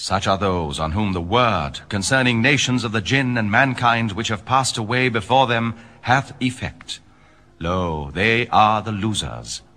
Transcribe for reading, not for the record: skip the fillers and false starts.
Such are those on whom the word concerning nations of the jinn and mankind which have passed away before them hath effect. Lo, they are the losers.